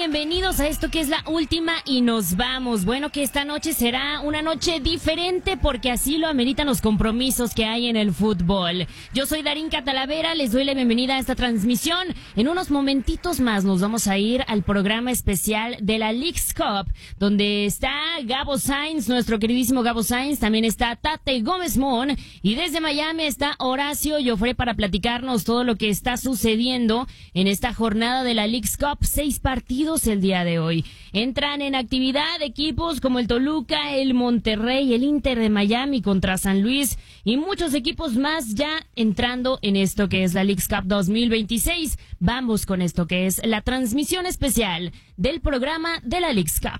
bienvenidos a esto que es la última y nos vamos. Bueno, que esta noche será una noche diferente porque así lo ameritan los compromisos que hay en el fútbol. Yo soy Darinka Talavera, les doy la bienvenida a esta transmisión. En unos momentitos más nos vamos a ir al programa especial de la Leagues Cup, donde está Gabo Sainz, nuestro queridísimo Gabo Sainz, también está Tate Gómez Mon, y desde Miami está Horacio Joffre para platicarnos todo lo que está sucediendo en esta jornada de la Leagues Cup. 6 partidos el día de hoy. Entran en actividad equipos como el Toluca, el Monterrey, el Inter de Miami contra San Luis y muchos equipos más ya entrando en esto que es la Leagues Cup 2026. Vamos con esto que es la transmisión especial del programa de la Leagues Cup.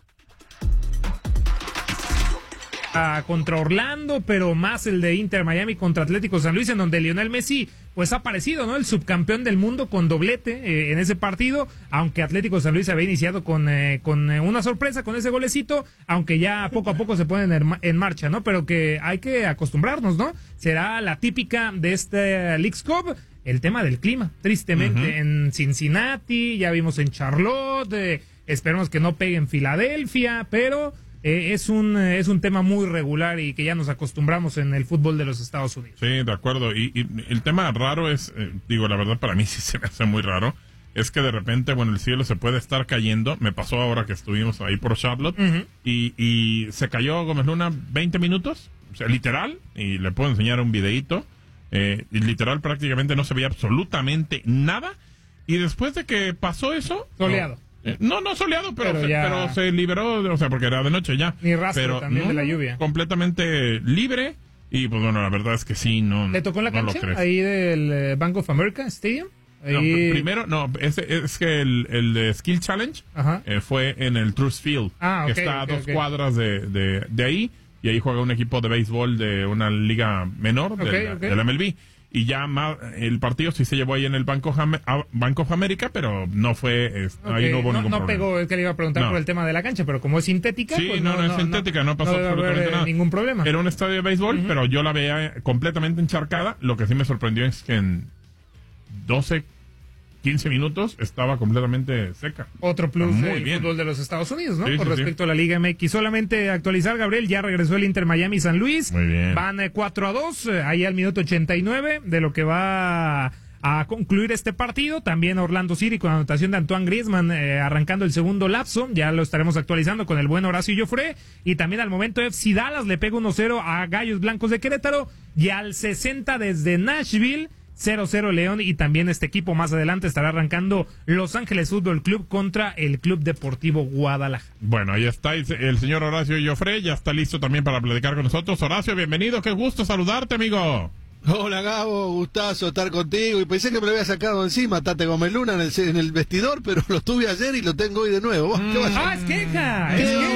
Contra Orlando, pero más el de Inter Miami contra Atlético San Luis, en donde Lionel Messi pues ha aparecido, ¿no? El subcampeón del mundo con doblete en ese partido, aunque Atlético San Luis había iniciado con una sorpresa con ese golecito, aunque ya poco a poco se ponen en marcha, ¿no? Pero que hay que acostumbrarnos, ¿no? Será la típica de este Leagues Cup, el tema del clima, tristemente, en Cincinnati, ya vimos en Charlotte, esperemos que no pegue en Filadelfia, pero es un tema muy regular y que ya nos acostumbramos en el fútbol de los Estados Unidos. Sí, de acuerdo. Y el tema raro es, la verdad para mí sí se me hace muy raro, es que de repente, el cielo se puede estar cayendo. Me pasó ahora que estuvimos ahí por Charlotte, y se cayó Gómez Luna 20 minutos, o sea, literal, y le puedo enseñar un videíto, y literal prácticamente no se veía absolutamente nada, y después de que pasó eso... Soleado. No soleado, pero se liberó, o sea, porque era de noche ya. Ni rastro también de la lluvia. Completamente libre, y pues bueno, la verdad es que sí, no. ¿Le tocó en la cancha? Ahí del Bank of America Stadium. Ahí... es que el de Skill Challenge fue en el Truist Field, que está a 2 cuadras de ahí, y ahí juega un equipo de béisbol de una liga menor de la MLB. Y ya el partido sí se llevó ahí en el Bank of America, pero no fue, ahí no hubo ningún problema. No pegó, es que le iba a preguntar por el tema de la cancha, pero como es sintética, sí, pues no es sintética, no pasó absolutamente nada. Ningún problema. Era un estadio de béisbol, pero yo la veía completamente encharcada. Lo que sí me sorprendió es que en 15 minutos estaba completamente seca. Otro plus del fútbol de los Estados Unidos, ¿no? Sí, Con respecto a la Liga MX. Solamente actualizar, Gabriel, ya regresó el Inter Miami San Luis. Muy bien. Van 4-2, ahí al minuto 89 de lo que va a concluir este partido. También Orlando City con anotación de Antoine Griezmann arrancando el segundo lapso. Ya lo estaremos actualizando con el buen Horacio Joffre. Y también al momento FC Dallas le pega 1-0 a Gallos Blancos de Querétaro. Y al 60 desde Nashville, 0-0 León, y también este equipo más adelante estará arrancando Los Ángeles Fútbol Club contra el Club Deportivo Guadalajara. Bueno, ahí está el señor Horacio Joffre, ya está listo también para platicar con nosotros. Horacio, bienvenido, qué gusto saludarte, amigo. Hola Gabo, gustazo estar contigo, y pensé que me lo había sacado encima Tate Gómez Luna en el vestidor, pero lo tuve ayer y lo tengo hoy de nuevo. Es queja.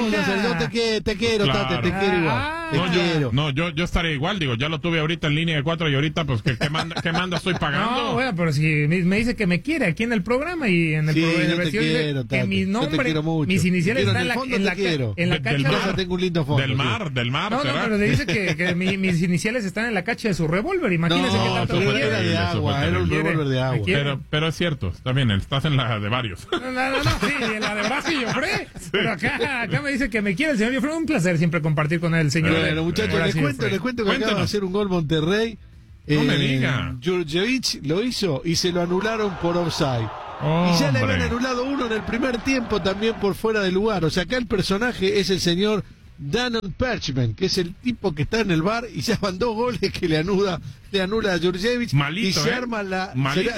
Yo te quiero, claro. Tate, te quiero igual. No, yo estaré igual, ya lo tuve ahorita en línea de 4 y ahorita pues ¿qué manda estoy pagando? No, bueno, pero si me dice que me quiere aquí en el programa y en el programa que mi nombre, mis iniciales están en la cacha. Tengo un lindo fondo. Del mar. No, pero le dice que mis iniciales están en la cacha de su revólver. Imagínese que tanto era de agua, era un revólver de agua. Pero es cierto, está bien, estás en la de varios. No, sí, en la de Horacio Joffre. Pero acá me dice que me quiere el señor Joffre. Un placer siempre compartir con él, señor. Bueno, muchachos, les cuento que acaba de hacer un gol Monterrey. No me diga. Jurjevic lo hizo y se lo anularon por offside. Y ya le habían anulado uno en el primer tiempo también por fuera de lugar. O sea, acá el personaje es el señor Danon Perchman, que es el tipo que está en el bar y ya van 2 goles que le anula a Jurjevic. Malito, y se arma la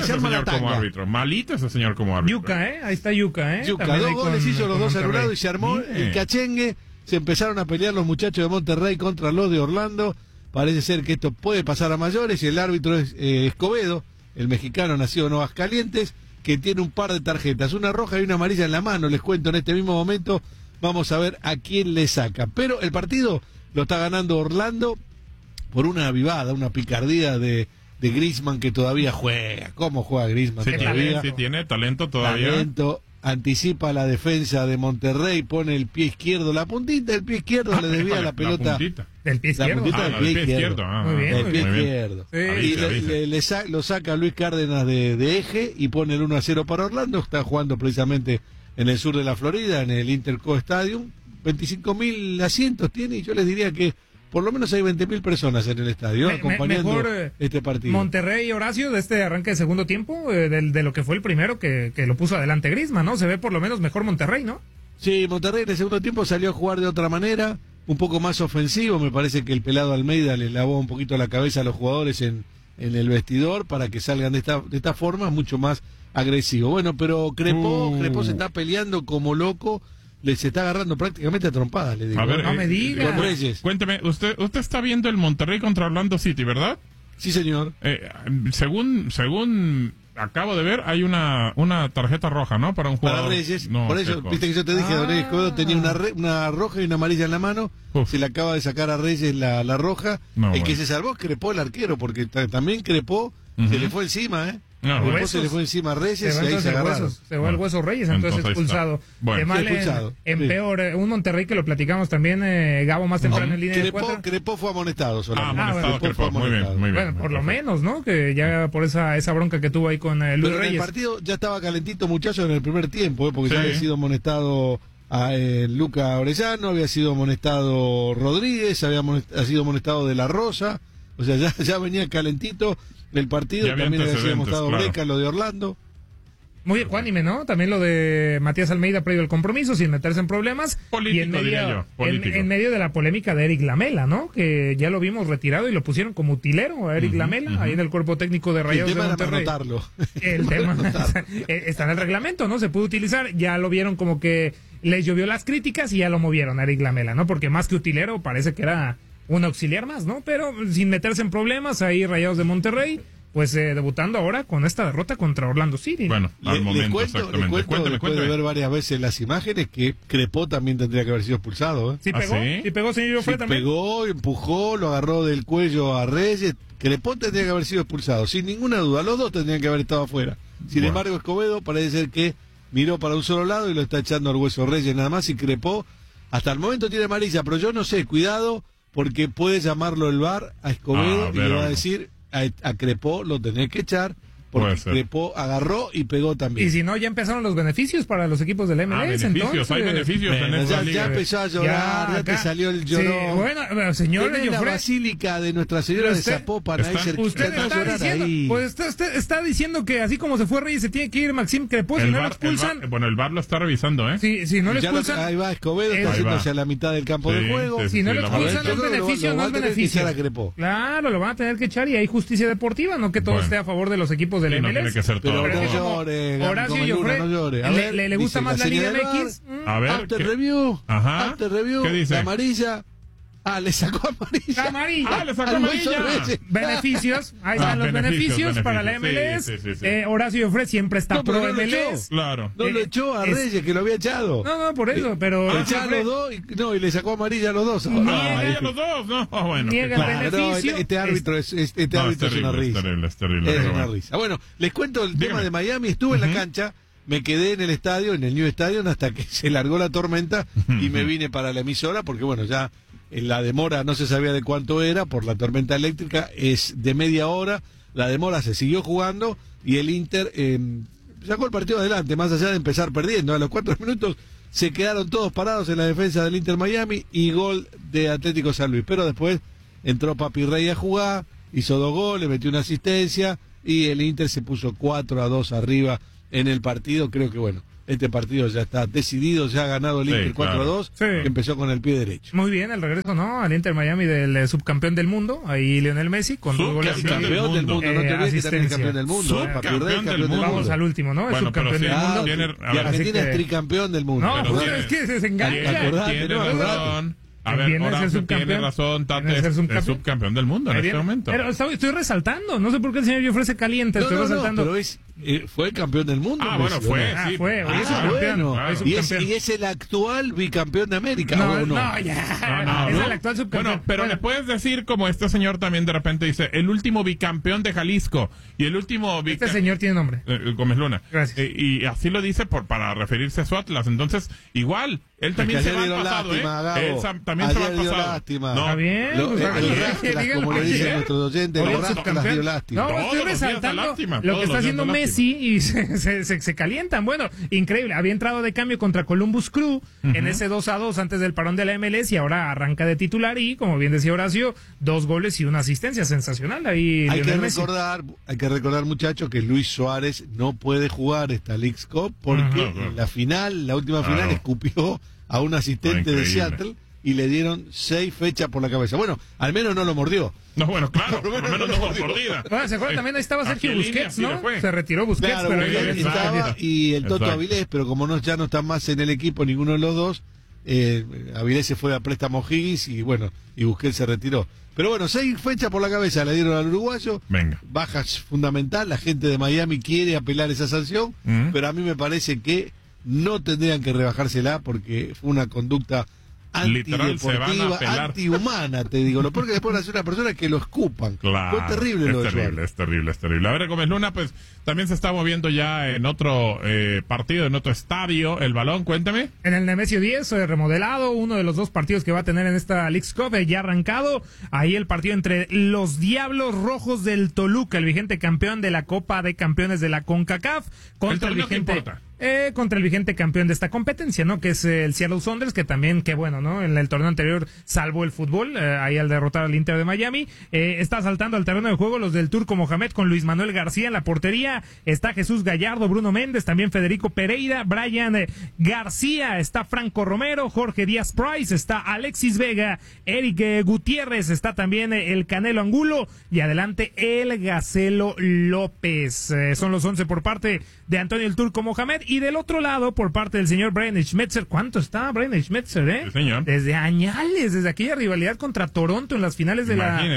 como árbitro. Malito ese señor como árbitro. Yuca, ahí está Yuca, Yuca, 2 goles hizo los 2 anulados y se armó el cachengue. Se empezaron a pelear los muchachos de Monterrey contra los de Orlando. Parece ser que esto puede pasar a mayores, y el árbitro es Escobedo, el mexicano nacido en Aguascalientes, que tiene un par de tarjetas, una roja y una amarilla en la mano. Les cuento en este mismo momento. Vamos a ver a quién le saca. Pero el partido lo está ganando Orlando por una avivada, una picardía de Griezmann, que todavía juega. ¿Cómo juega Griezmann todavía? Sí, tiene talento todavía. Anticipa la defensa de Monterrey, pone el pie izquierdo, la puntita del pie izquierdo le desvía la pelota. ¿Del pie izquierdo? La puntita del pie izquierdo. Muy bien, del pie izquierdo. Y lo saca Luis Cárdenas de eje y pone el 1-0 para Orlando. Está jugando precisamente en el sur de la Florida, en el Interco Stadium. 25.000 asientos tiene y yo les diría que por lo menos hay 20.000 personas en el estadio acompañando mejor, este partido. Monterrey, Horacio, de este arranque de segundo tiempo, de lo que fue el primero que lo puso adelante Griezmann, ¿no? Se ve por lo menos mejor Monterrey, ¿no? Sí, Monterrey en el segundo tiempo salió a jugar de otra manera, un poco más ofensivo. Me parece que el pelado Almeida le lavó un poquito la cabeza a los jugadores en el vestidor para que salgan de esta forma mucho más agresivo. Bueno, pero Crepó se está peleando como loco. Les está agarrando prácticamente a trompadas, le digo. A ver, no me diga. Con Reyes. Cuénteme, usted está viendo el Monterrey contra Orlando City, ¿verdad? Sí, señor. Según acabo de ver, hay una tarjeta roja, ¿no? Para un jugador. Para Reyes. No, por eso, viste que yo te dije, Don Escobedo tenía una roja y una amarilla en la mano. Uf. Se le acaba de sacar a Reyes la roja. No, el que bueno. se salvó Crepó, el arquero, porque también Crepó se le fue encima, ¿eh? No, Crepó bueno. se le fue encima a Reyes y ahí se entonces agarraron. se va el hueso Reyes, entonces Entonces ahí está. expulsado. Bueno. Qué mal Sí, expulsado, en sí. peor, un Monterrey que lo platicamos también, Gabo, más temprano en línea de cuatro. Crepó fue amonestado solamente. Amonestado, bueno, Crepó. Muy bien, muy bien. Bueno, por lo Perfecto. menos, ¿no? Que ya por esa bronca que tuvo ahí con Luis Pero en el Reyes. partido ya estaba calentito, muchachos, en el primer tiempo, porque ya Sí. había sido amonestado a Luca Orellano, había sido amonestado Rodríguez, ha sido amonestado De La Rosa, o sea, ya venía calentito el partido, Ya había también había sido antecedentes, amonestado claro. Breca, lo de Orlando. Muy ecuánime, ¿no? También lo de Matías Almeida previo al compromiso, sin meterse en problemas. Político, y en medio, diría yo, político. en medio de la polémica de Eric Lamela, ¿no? Que ya lo vimos retirado y lo pusieron como utilero a Eric Lamela, ahí en el cuerpo técnico de El Rayados de tema era para Monterrey. anotarlo. El tema está en el reglamento, ¿no? Se puede utilizar, ya lo vieron como que les llovió las críticas y ya lo movieron a Eric Lamela, ¿no? Porque más que utilero parece que era un auxiliar más, ¿no? Pero sin meterse en problemas, ahí Rayados de Monterrey, pues debutando ahora con esta derrota contra Orlando City. Bueno, al Le momento, cuento, exactamente. después de Cuénteme. ver varias veces las imágenes, que Crepó también tendría que haber sido expulsado, ¿eh? ¿Sí ¿Ah, pegó? sí? ¿Sí pegó, señor Joffre, Sí, también? pegó, empujó, lo agarró del cuello a Reyes. Crepó tendría que haber sido expulsado, sin ninguna duda. Los dos tendrían que haber estado afuera. Sin Bueno. embargo, Escobedo parece ser que miró para un solo lado y lo está echando al hueso Reyes nada más. Y Crepó, hasta el momento tiene amarilla, pero yo no sé, cuidado, porque puede llamarlo el VAR a Escobedo y le va a algo. decir a Crepó lo tenés que echar, Puede porque ser. Crepó agarró y pegó también. Y si no, ya empezaron los beneficios para los equipos del MLS. Beneficios, entonces, hay beneficios en Bueno, esta ya liga. empezó a llorar, ya te acá. salió el Sí, llorón. bueno, señor Tenés la Joffre, basílica de Nuestra Señora de Usted- Zapopan ahí están- cerquita, usted va a está llorar diciendo, ahí. pues usted está diciendo que así como se fue Reyes se tiene que ir Maxim Crepó, si El no lo VAR, expulsan, bueno, el VAR lo está revisando, ¿eh? si no lo Ya expulsan, ahí va Escobedo, está Ahí haciendo va. hacia la mitad del campo de Sí, juego. sí, si no lo la verdad expulsan es no es que- beneficio, lo no va es a tener que beneficio. echar a Crepó. Claro, lo van a tener que echar y hay justicia deportiva, no que todo Bueno. esté a favor de los equipos del Sí, no MLS. tiene que ser todo. Pero Pero no como llore, Horacio Gómez Luna, Joffre, no llore. A le- ver, le gusta dice más la Liga señal del MX. VAR. A ver, After ¿qué? review. Ajá. After review. ¿Qué dice? La amarilla. Ah, le sacó amarilla. Amarilla. Le sacó Al hueso amarilla. Reyes. Beneficios, ahí están los beneficios para la MLS. Sí, sí, sí. Horacio Joffre siempre está No, pero pro no lo MLS. Claro. No lo echó a Reyes, que lo había echado. No, por eso, pero Lo echó a los dos y le sacó amarilla a los dos. Niega- Ah, los dos, no, bueno. Niega qué el claro. beneficio. No, este árbitro es No, es una terrible, risa. es terrible. Es pero una bueno. risa. Bueno, les cuento el Dígame. tema de Miami. Estuve en la cancha, me quedé en el estadio, en el New Stadium, hasta que se largó la tormenta y me vine para la emisora, porque bueno, ya la demora no se sabía de cuánto era por la tormenta eléctrica, es de media hora, la demora se siguió jugando y el Inter sacó el partido adelante, más allá de empezar perdiendo. A los 4 minutos se quedaron todos parados en la defensa del Inter Miami y gol de Atlético San Luis, pero después entró Papi Rey a jugar, hizo 2 goles, metió una asistencia y el Inter se puso 4-2 arriba en el partido. Creo que bueno, este partido ya está decidido, ya ha ganado el Sí, Inter 4-2, claro. Sí. que empezó con el pie derecho. Muy bien, el regreso, ¿no? Al Inter Miami del subcampeón del mundo. Ahí Lionel Messi con 2 goles. Subcampeón y- Campeón del mundo, no te olvides que también es asistencia. campeón del mundo. Subcampeón Papi Rey, del campeón del mundo. mundo. Vamos al último, ¿no? El Bueno, pero subcampeón sí, del mundo. tiene- a y ver, Argentina así es que- tricampeón del mundo. No, Pero pues sí. es que se desengancha. Acordate, Tiene ¿no? razón. A ver, Viene a ser Horacio subcampeón. tiene razón, Tate Viene a ser es subcampeón. subcampeón del mundo en Ahí este viene. momento. Pero estoy resaltando. No sé por qué el señor Joffre se calienta. Estoy resaltando. pero fue campeón del mundo. Ah, Messi, bueno, ¿o fue, no? Ah, sí. fue, hoy es Ah, subcampeón. bueno. Hoy es Y subcampeón. es el actual bicampeón de América, No, ¿o no, no? ya. No, Es no. el actual subcampeón. Bueno, pero Bueno, le puedes decir, como este señor también de repente dice, el último bicampeón de Jalisco y el último este señor tiene nombre. Gómez Luna. Gracias. Y así lo dice para referirse a su Atlas. Entonces, igual, él también que se va ayer al dio pasado, lástima, Gabo. Él también se va al Ayer dio pasado. lástima. No, Está bien. Lo- pues, el ayer, Rastlas, dígalo, como le ayer. dicen nuestros oyentes, Hoy el es Rastlas subcampeón. dio lástima. No, Todos estoy los días da resaltando lástima, lo todos que está los días haciendo da lástima. Messi y se calientan. Bueno, increíble. Había entrado de cambio contra Columbus Crew en ese 2-2 antes del parón de la MLS y ahora arranca de titular y, como bien decía Horacio, 2 goles y una asistencia sensacional ahí. Hay que recordar, muchachos, que Luis Suárez no puede jugar esta Leagues Cup porque en la última final, escupió a un asistente de Seattle y le dieron 6 fechas por la cabeza. Bueno, al menos no lo mordió. No, bueno, claro, por lo menos no mordida. Bueno, se acuerdan, también ahí estaba Sergio Busquets, ¿no? Se retiró Busquets, claro, pero él estaba, y el Toto Avilés, pero como ya no están más en el equipo ninguno de los dos, Avilés se fue a préstamo Higgins y bueno, y Busquets se retiró. Pero bueno, 6 fechas por la cabeza le dieron al uruguayo. Venga. Baja fundamental, la gente de Miami quiere apelar esa sanción, pero a mí me parece que no tendrían que rebajársela porque fue una conducta antideportiva, antihumana, te digo. Lo peor que después hace una persona que lo escupan. Claro, fue terrible lo de Suárez. Es terrible. A ver, Gómez Luna, pues también se está moviendo ya en otro partido, en otro estadio, el balón, cuéntame. En el Nemesio 10, remodelado, uno de los 2 partidos que va a tener en esta Leagues Cup, ya arrancado. Ahí el partido entre los Diablos Rojos del Toluca, el vigente campeón de la Copa de Campeones de la CONCACAF, contra el vigente... contra el vigente campeón de esta competencia, ¿no? Que es el Seattle Sounders, que también, qué bueno, ¿no? En el torneo anterior salvó el fútbol, ahí al derrotar al Inter de Miami. Está saltando al terreno de juego los del Turco Mohamed con Luis Manuel García en la portería. Está Jesús Gallardo, Bruno Méndez, también Federico Pereira, Brian García, está Franco Romero, Jorge Díaz Price, está Alexis Vega, Eric Gutiérrez, está también el Canelo Angulo y adelante el Gacelo López. Son los 11 por parte de Antonio el Turco Mohamed. Y del otro lado, por parte del señor Brian Schmetzer, ¿cuánto está Brian Schmetzer, Sí, señor. Desde añales, desde aquella rivalidad contra Toronto en las finales de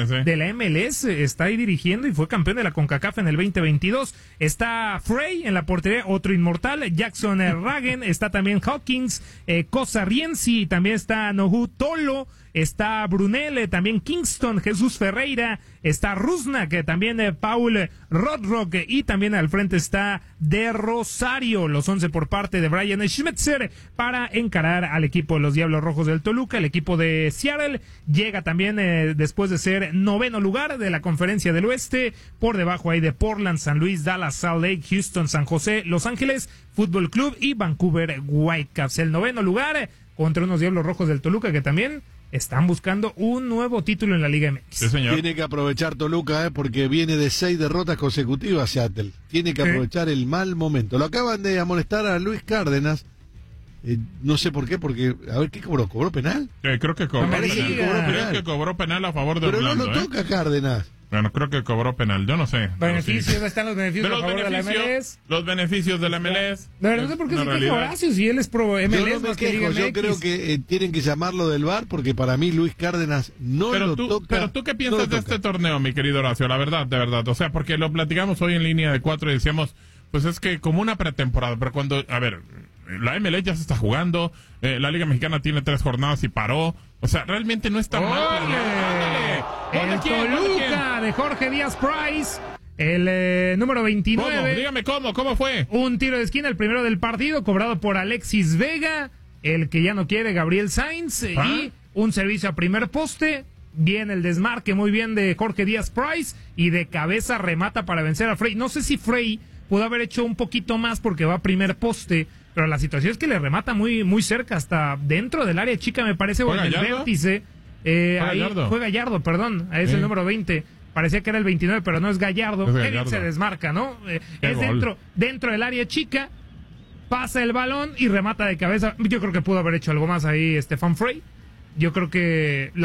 la MLS, está ahí dirigiendo y fue campeón de la CONCACAF en el 2022. Está Frey en la portería, otro inmortal, Jackson Ragen, está también Hawkins, Cosa Rienzi, también está Nohu Tolo, está Brunel, también Kingston, Jesús Ferreira, está Rusnak, también Paul Rodrock y también al frente está De Rosario. Los 11 por parte de Brian Schmetzer para encarar al equipo de los Diablos Rojos del Toluca. El equipo de Seattle llega también después de ser 9º lugar de la Conferencia del Oeste, por debajo ahí de Portland, San Luis, Dallas, Salt Lake, Houston, San José, Los Ángeles Fútbol Club y Vancouver Whitecaps. El 9º lugar contra unos Diablos Rojos del Toluca que también están buscando un nuevo título en la Liga MX. Sí, señor. Tiene que aprovechar Toluca, porque viene de 6 derrotas consecutivas Seattle. Tiene que aprovechar el mal momento. Lo acaban de amonestar a Luis Cárdenas. No sé por qué, porque, a ver, ¿qué cobró? ¿Cobró penal? Creo que cobró penal. Creo que cobró penal a favor de Orlando. Pero no lo toca Cárdenas. Bueno, creo que cobró penal, yo no sé. Beneficios, están los beneficios a favor de la MLS. Los beneficios de la MLS. No sé por qué se queja Horacio si él es pro MLS. Yo no me quejo, yo creo que tienen que llamarlo del VAR porque para mí Luis Cárdenas lo toca. Pero tú qué piensas de este torneo, mi querido Horacio, la verdad, de verdad. O sea, porque lo platicamos hoy en línea de 4 y decíamos, pues es que como una pretemporada, pero cuando, a ver, la MLS ya se está jugando, la Liga Mexicana tiene 3 jornadas y paró. O sea, realmente no está mal. El Toluca de Jorge Díaz Price, el número 29. ¿Cómo? Dígame cómo fue. Un tiro de esquina, el primero del partido, cobrado por Alexis Vega, el que ya no quiere, Gabriel Sainz, y un servicio a primer poste. Viene el desmarque muy bien de Jorge Díaz Price y de cabeza remata para vencer a Frey. No sé si Frey pudo haber hecho un poquito más porque va a primer poste, pero la situación es que le remata muy, muy cerca, hasta dentro del área chica, me parece, o en el vértice. Fue Gallardo, perdón, es el número 20. Parecía que era el 29, pero no es Gallardo. Él se desmarca, ¿no? Es dentro del área chica, pasa el balón y remata de cabeza. Yo creo que pudo haber hecho algo más ahí Stefan Frey. Yo creo que